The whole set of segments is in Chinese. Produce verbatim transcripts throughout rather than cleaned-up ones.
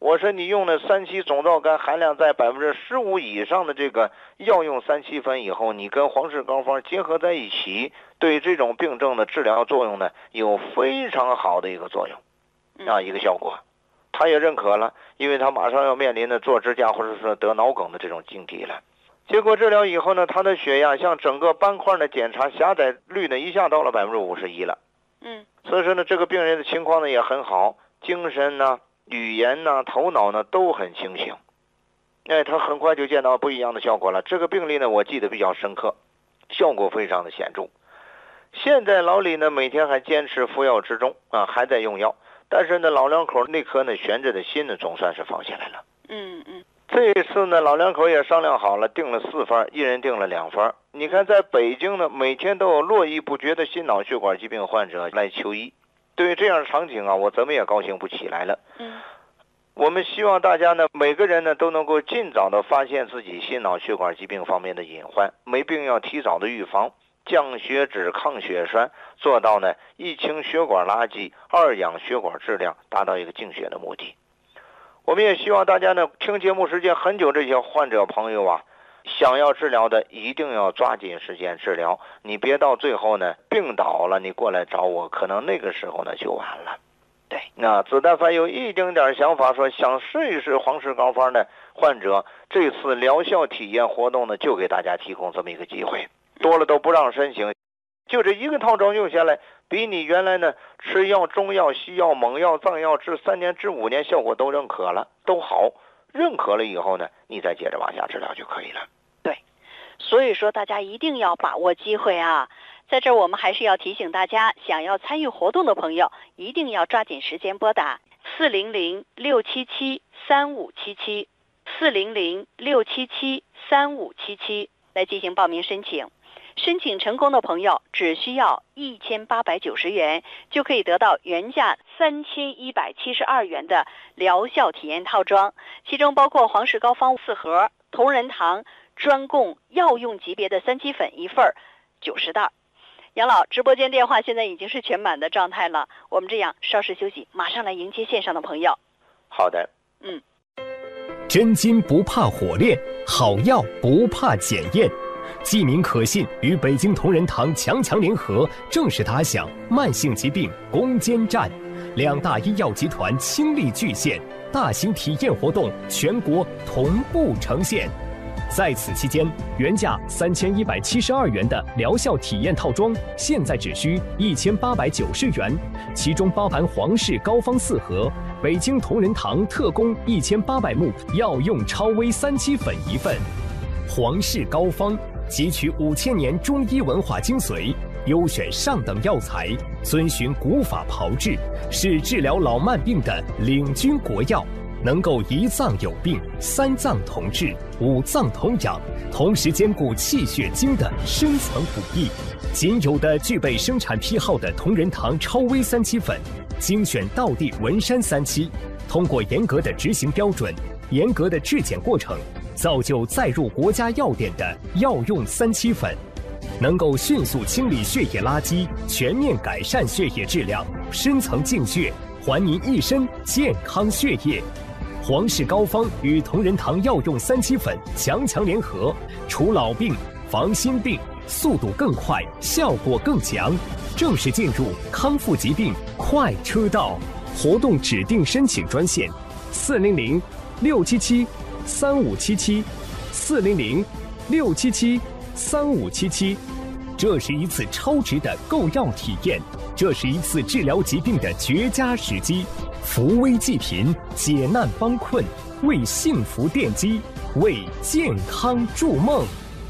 我说你用了三七总皂苷含量在百分之十五以上的这个药用三七粉以后，你跟黄氏膏方结合在一起，对这种病症的治疗作用呢，有非常好的一个作用啊，一个效果。他也认可了，因为他马上要面临的做支架或者说得脑梗的这种境地了。结果治疗以后呢，他的血压像整个斑块的检查狭窄率呢，一下到了百分之五十一了。 嗯， 所以说呢，这个病人的情况呢也很好，精神呢、语言呢、头脑呢都很清醒。哎，他很快就见到不一样的效果了。这个病例呢，我记得比较深刻，效果非常的显著。现在老李呢，每天还坚持服药之中啊，还在用药，但是呢，老两口那颗呢悬着的心呢，总算是放下来了。 嗯嗯。 这一次呢，老两口也商量好了，订了四方，一人订了两方。你看，在北京呢，每天都有络绎不绝的心脑血管疾病患者来求医。对于这样的场景啊，我怎么也高兴不起来了。 嗯， 我们希望大家呢，每个人呢都能够尽早的发现自己心脑血管疾病方面的隐患，没病要提早的预防，降血脂、抗血栓，做到呢一清血管垃圾，二养血管质量，达到一个净血的目的。我们也希望大家呢，听节目时间很久，这些患者朋友啊，想要治疗的一定要抓紧时间治疗，你别到最后呢病倒了，你过来找我，可能那个时候呢就晚了。 对， 那子弹凡有一丁点想法说想试一试黄氏膏方的患者，这次疗效体验活动呢，就给大家提供这么一个机会，多了都不让申请。就这一个套装用下来，比你原来呢吃药、中药、西药、猛药、藏药治三年、治五年效果都认可了，都好。认可了以后呢，你再接着往下治疗就可以了。 对，所以说大家一定要把握机会啊！在这儿我们还是要提醒大家，想要参与活动的朋友，一定要抓紧时间拨打四零零六七七三五七七四零零六七七三五七七来进行报名申请。申请成功的朋友只需要一千八百九十元，就可以得到原价三千一百七十二元的疗效体验套装，其中包括黄氏膏方四盒、同仁堂专供药用级别的三七粉一份九十袋。杨老，直播间电话现在已经是全满的状态了，我们这样稍事休息，马上来迎接线上的朋友。 好的。 嗯， 真金不怕火炼，好药不怕检验。济民可信与北京同仁堂强强联合，正式打响慢性疾病攻坚战。两大医药集团倾力巨献，大型体验活动全国同步呈现。在此期间，原价三千一百七十二元的疗效体验套装，现在只需一千八百九十元，其中包含黄氏膏方四盒、北京同仁堂特供一千八百目药用超微三七粉一份。黄氏膏方汲取五千年中医文化精髓，优选上等药材，遵循古法炮制，是治疗老慢病的领军国药，能够一脏有病，三脏同治，五脏同养，同时兼顾气血精的深层补益。仅有的具备生产批号的同仁堂超微三七粉，精选道地文山三七，通过严格的执行标准、严格的质检过程，造就载入国家药典的药用三七粉，能够迅速清理血液垃圾，全面改善血液质量，深层净血，还您一身健康血液。黄氏膏方与同仁堂药用三七粉强强联合，除老病防新病，速度更快，效果更强，正式进入康复疾病快车道。活动指定申请专线：四零零六七七三五七七，四零零六七七三五七七。这是一次超值的购药体验，这是一次治疗疾病的绝佳时机。扶危济贫，解难帮困，为幸福奠基，为健康筑梦。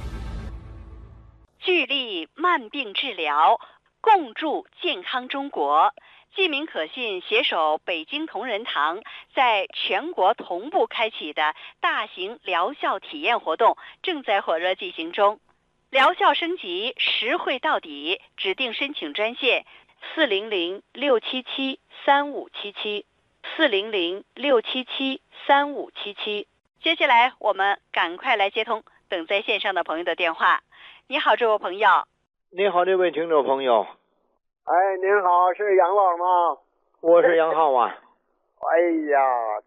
聚力慢病治疗，共筑健康中国。济民可信携手北京同仁堂在全国同步开启的大型疗效体验活动正在火热进行中。疗效升级，实惠到底，指定申请专线四零零六七七三五七七四零零六七七三五七七。接下来我们赶快来接通等在线上的朋友的电话。你好，这位朋友。 你好，这位听众朋友。 哎，您好，是杨老吗？ 我是杨浩啊。 哎呀，